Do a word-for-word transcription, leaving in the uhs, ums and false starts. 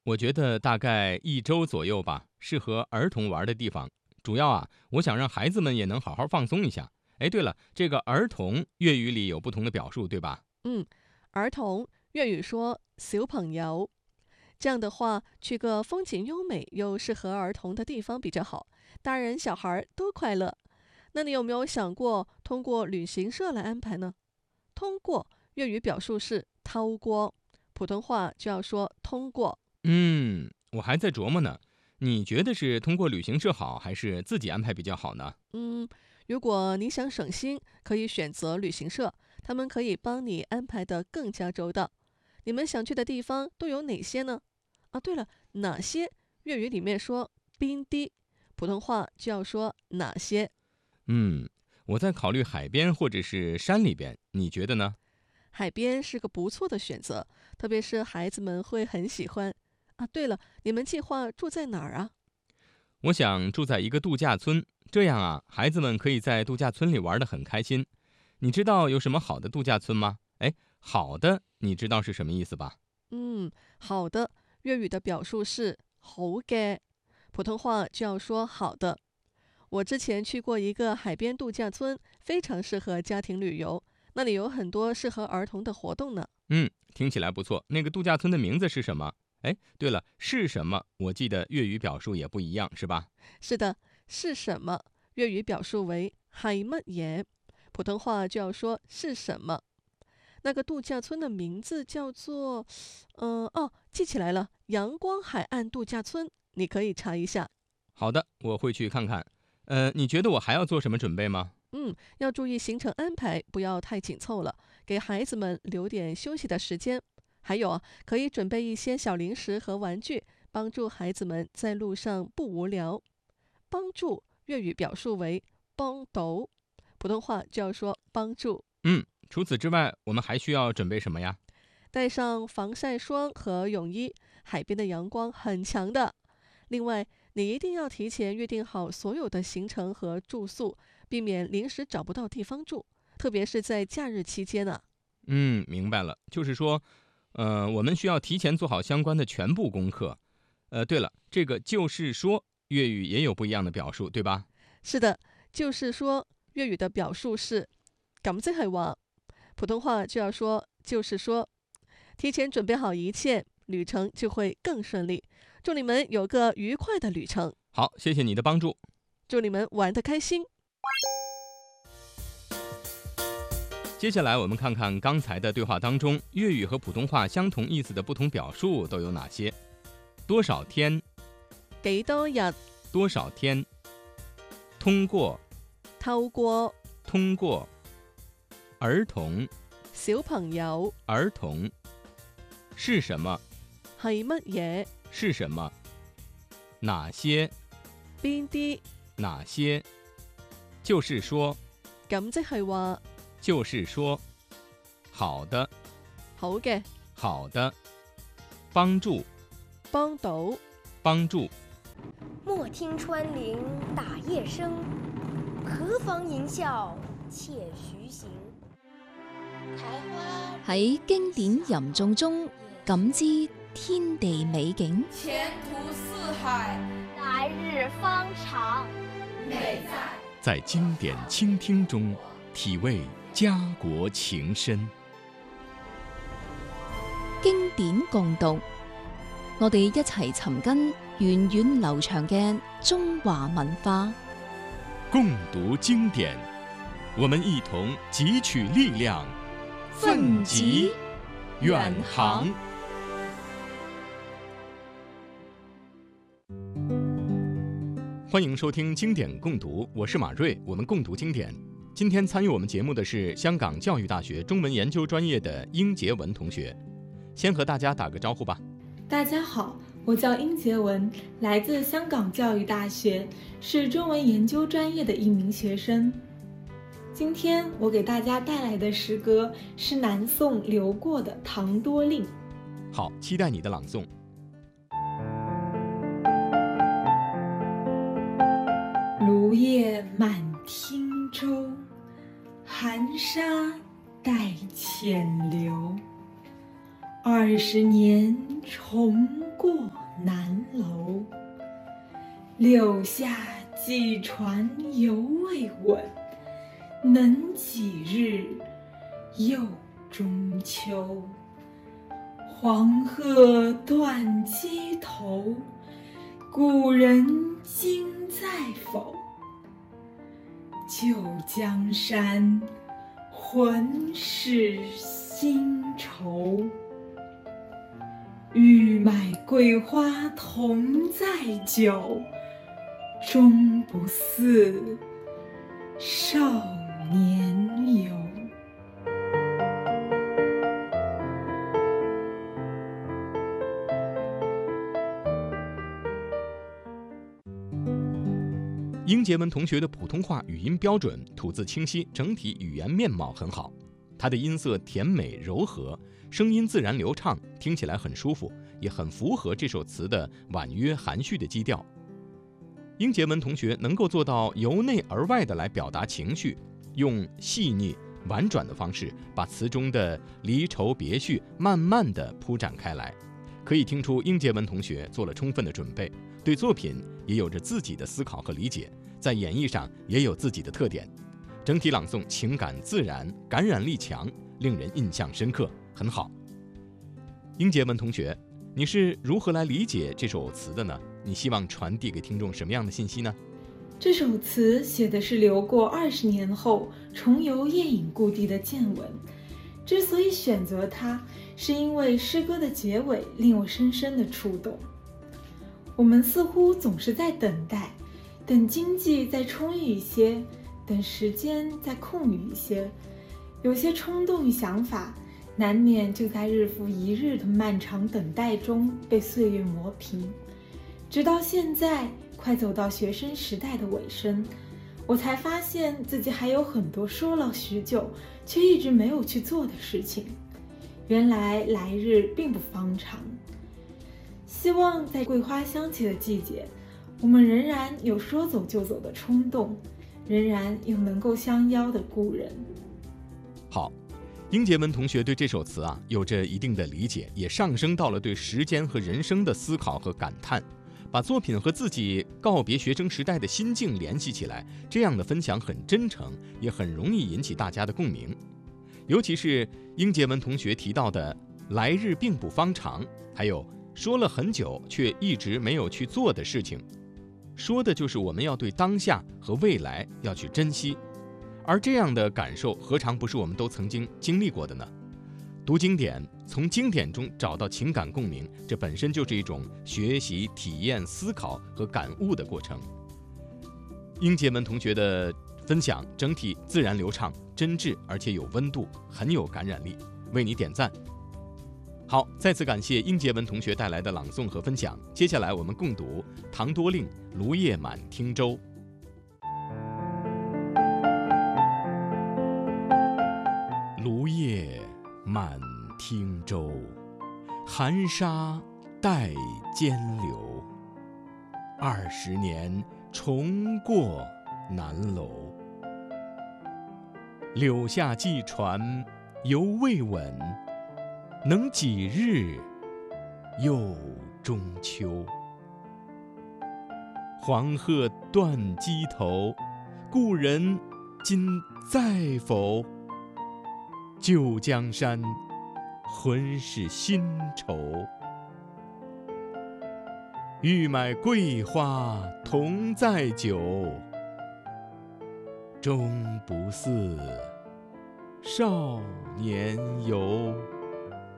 我觉得大概一周左右吧，适合儿童玩的地方。主要啊，我想让孩子们也能好好放松一下。哎，对了，这个儿童粤语里有不同的表述，对吧？ 嗯，儿童粤语说小朋友，这样的话，去个风景优美又适合儿童的地方比较好，大人小孩都快乐。那你有没有想过通过旅行社来安排呢？通过粤语表述是掏过，普通话就要说通过。 嗯，我还在琢磨呢。你觉得是通过旅行社好，还是自己安排比较好呢？ 嗯，如果你想省心，可以选择旅行社，他们可以帮你安排得更加周到。你们想去的地方都有哪些呢？啊，对了，哪些？粤语里面说冰滴，普通话就要说哪些。 嗯，我在考虑海边或者是山里边，你觉得呢？ 海边是个不错的选择，特别是孩子们会很喜欢。啊，对了，你们计划住在哪儿啊？ 我想住在一个度假村，这样啊，孩子们可以在度假村里玩得很开心。你知道有什么好的度假村吗？哎，好的，你知道是什么意思吧？ 嗯，好的。粤语的表述是好嘅，普通话就要说好的。我之前去过一个海边度假村，非常适合家庭旅游，那里有很多适合儿童的活动呢。 嗯，听起来不错。那个度假村的名字是什么？哎，对了，是什么？我记得粤语表述也不一样，是吧？ 是的，是什么？粤语表述为係乜嘢，普通话就要说是什么。那个度假村的名字叫做，嗯、呃、哦，记起来了，阳光海岸度假村，你可以查一下。 好的，我会去看看。呃，你觉得我还要做什么准备吗？ 嗯，要注意行程安排，不要太紧凑了，给孩子们留点休息的时间。还有啊，可以准备一些小零食和玩具，帮助孩子们在路上不无聊。帮助粤语表述为帮到，普通话就要说帮助。 嗯，除此之外，我们还需要准备什么呀？ 带上防晒霜和泳衣，海边的阳光很强的。另外，你一定要提前约定好所有的行程和住宿，避免临时找不到地方住，特别是在假日期间呢。 嗯，明白了，就是说，呃，我们需要提前做好相关的全部功课。呃，对了，这个就是说，粤语也有不一样的表述，对吧？ 是的，就是说粤语的表述是咁即係話，普通話就要說就是說，提前準備好一切，旅程就會更順利。祝你們有個愉快的旅程， 好，謝謝你的幫助。 祝你們玩得開心。 接下來我們看看剛才的對話當中，粵語和普通話相同意思的不同表述都有哪些？多少天？ 幾多日？ 多少天？通過？ 透過？ 通過？兒童？ 小朋友？ 兒童？是什麼？ 係乜嘢？ 是什麼？哪些？ 邊啲？ 哪些？就是說？ 咁即係話就是說，好的， 好嘅， 好的，幫助， 幫到。 幫助。 莫聽穿林打葉聲，何妨吟嘯且徐行。 喺經典吟誦中感知天地美景， 前途似海， 來日方長。 美在在經典傾聽中體味家國情深。 經典共讀，我哋一齊尋根源遠流長嘅中華文化。 共讀經典，我們一同汲取力量，奮楫遠航。歡迎收聽經典共讀，我是馬瑞，我們共讀經典。今天參與我們節目的是香港教育大學中文研究專業的殷潔文同學，先和大家打個招呼吧。 大家好，我叫殷潔文，來自香港教育大學，是中文研究專業的一名學生。今天我給大家帶來的詩歌是南宋劉過的《唐多令》。 好，期待你的朗誦。 蘆葉滿汀洲，寒沙帶淺流。 二十年重过南楼。柳下几船犹未稳，能几日又中秋。黄鹤断机头，故人今在否？旧江山，浑是新愁。欲买桂花同载酒，终不似少年游。 英杰文同学的普通话语音标准，吐字清晰，整体语言面貌很好。他的音色甜美柔和，声音自然流畅，听起来很舒服，也很符合这首词的婉约含蓄的基调。英杰文同学能够做到由内而外的来表达情绪，用细腻婉转的方式把词中的离愁别绪慢慢地铺展开来，可以听出英杰文同学做了充分的准备，对作品也有着自己的思考和理解，在演绎上也有自己的特点。整体朗诵情感自然，感染力强，令人印象深刻，很好。英杰文同学，你是如何来理解这首词的呢？你希望传递给听众什么样的信息呢？ 这首词写的是流过二十年后重游夜隐故地的见闻。之所以选择它，是因为诗歌的结尾令我深深的触动。我们似乎总是在等待，等经济再充裕一些，等时间再空余一些，有些冲动与想法难免就在日复一日的漫长等待中被岁月磨平。直到现在快走到学生时代的尾声，我才发现自己还有很多说了许久却一直没有去做的事情。原来来日并不方长。希望在桂花香起的季节，我们仍然有说走就走的冲动，仍然有能够相邀的故人。 好，英杰文同学对这首词啊有着一定的理解，也上升到了对时间和人生的思考和感叹，把作品和自己告别学生时代的心境联系起来，这样的分享很真诚，也很容易引起大家的共鸣。尤其是英杰文同学提到的来日并不方长，还有说了很久却一直没有去做的事情，说的就是我们要对当下和未来要去珍惜。而这样的感受何尝不是我们都曾经经历过的呢？读经典，从经典中找到情感共鸣，这本身就是一种学习、体验、思考和感悟的过程。英杰文同学的分享整体自然流畅、真挚，而且有温度，很有感染力，为你点赞。好，再次感谢英杰文同学带来的朗诵和分享。接下来我们共读唐多令《芦叶满汀洲》。芦叶满汀洲，寒沙带尖流。二十年重过南楼。柳下寄船犹未稳，能几日又中秋。黄鹤断机头，故人今在否？旧江山，浑是新愁。欲买桂花同载酒，终不似少年游。